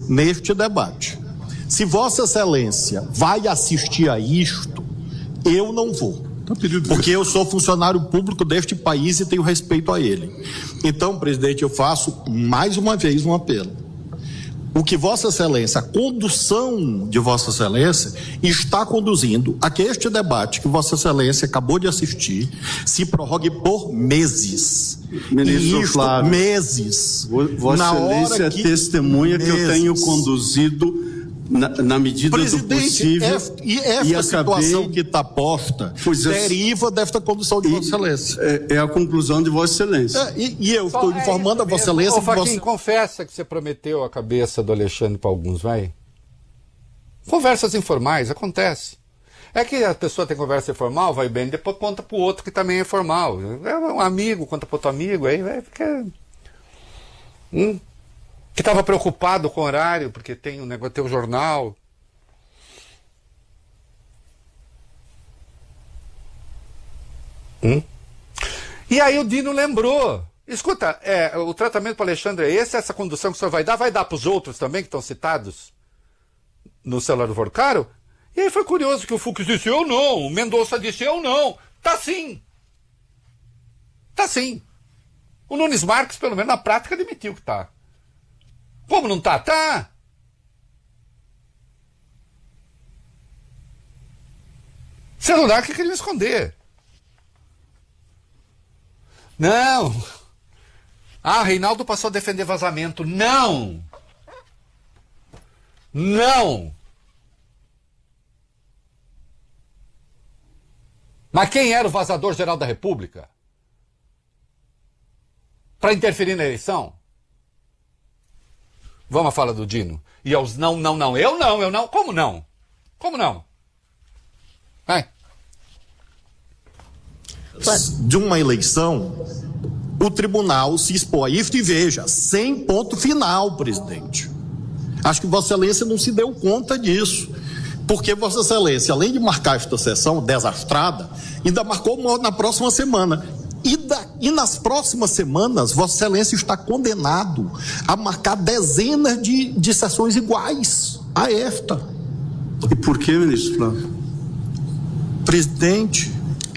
neste debate. Se Vossa Excelência vai assistir a isto, eu não vou. Porque eu sou funcionário público deste país e tenho respeito a ele. Então, presidente, eu faço mais uma vez um apelo. O que Vossa Excelência, a condução de Vossa Excelência, está conduzindo a que este debate que Vossa Excelência acabou de assistir se prorrogue por meses. Ministro Flávio, meses. Vossa Excelência é testemunha que eu tenho conduzido na medida do possível. E esta situação que está posta deriva desta condução de Vossa Excelência. É a conclusão de Vossa Excelência. E eu estou informando a Vossa Excelência. Ô, Fachin, confessa que você prometeu a cabeça do Alexandre para alguns, vai? Conversas informais, acontece. É que a pessoa tem conversa informal, vai bem, depois conta para o outro que também é informal. É um amigo, conta para outro amigo, aí vai ficar. Que estava preocupado com o horário, porque tem um negócio, tem o jornal. E aí o Dino lembrou. Escuta, o tratamento para o Alexandre é esse, essa condução que o senhor vai dar para os outros também, que estão citados no celular do Vorcaro? E aí foi curioso que o Fux disse, eu não, o Mendonça disse, eu não. Tá sim. Tá sim. O Nunes Marques, pelo menos na prática, admitiu que tá. Como não tá? Tá! Celular que queria esconder. Não! Reinaldo passou a defender vazamento. Não! Não! Mas quem era o vazador geral da República? Para interferir na eleição? Vamos à fala do Dino. E aos não. Eu não. Como não? Como não? Vai. De uma eleição, o tribunal se expõe a isso e veja, sem ponto final, presidente. Acho que Vossa Excelência não se deu conta disso. Porque Vossa Excelência, além de marcar esta sessão desastrada, ainda marcou na próxima semana. E nas próximas semanas, Vossa Excelência está condenado a marcar dezenas de sessões iguais a esta. E por que, ministro Flávio? Presidente,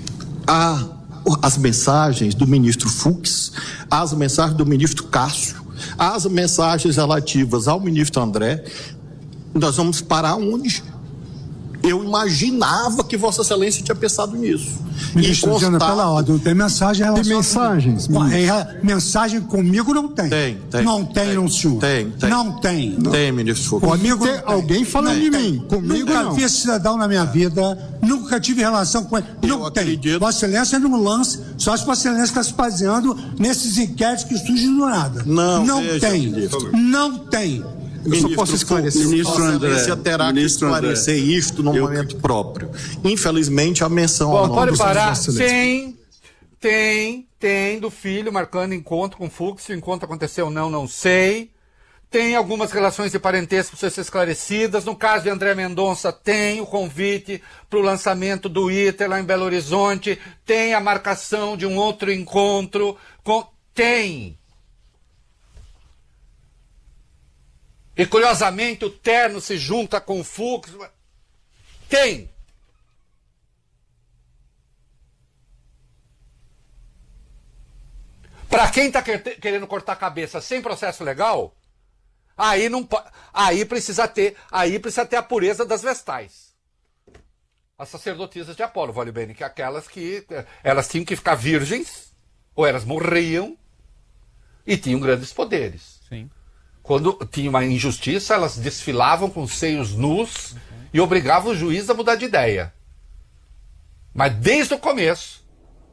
as mensagens do ministro Fux, as mensagens do ministro Cássio, as mensagens relativas ao ministro André, nós vamos parar onde? Eu imaginava que Vossa Excelência tinha pensado nisso. Ministro, pela ordem, tem mensagem em relação... Tem mensagens? Mensagem comigo não tem. Tem. Não tem, não, senhor. Tem. Não tem. Tem, ministro Fux. Comigo ter alguém falando de mim. Comigo nunca não. vi esse cidadão na minha vida, nunca tive relação com ele. Não tem. Vossa Excelência não lança, só se Vossa Excelência está se baseando nesses inquéritos que surgem do nada. Não tem. Não tem. Eu só posso esclarecer. Ministro André, Você terá que esclarecer isto no momento próprio. Infelizmente, a menção ao nome pode parar. Tem do filho marcando encontro com o Fux. Se o encontro aconteceu ou não sei. Tem algumas relações de parentesco para ser esclarecidas. No caso de André Mendonça, tem o convite para o lançamento do ITER lá em Belo Horizonte. Tem a marcação de um outro encontro. Tem. E curiosamente o Terno se junta com o Fux. Tem. Para quem está querendo cortar a cabeça sem processo legal, aí precisa ter a pureza das vestais. As sacerdotisas de Apolo, vale bem, que aquelas que elas tinham que ficar virgens, ou elas morriam e tinham grandes poderes. Sim. Quando tinha uma injustiça, elas desfilavam com seios nus e obrigavam o juiz a mudar de ideia. Mas desde o começo,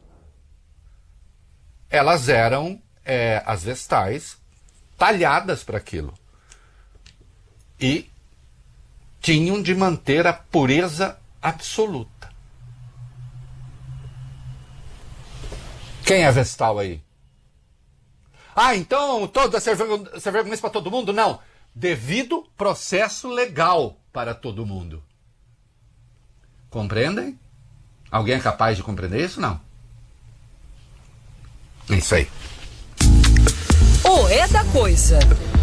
elas eram as vestais talhadas para aquilo. E tinham de manter a pureza absoluta. Quem é vestal aí? Então toda serventia para todo mundo? Não. Devido processo legal para todo mundo. Compreendem? Alguém é capaz de compreender isso? Não. É isso aí. É da coisa.